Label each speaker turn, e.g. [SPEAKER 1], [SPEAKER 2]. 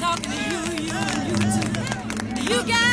[SPEAKER 1] talking to you, you, and you too. You got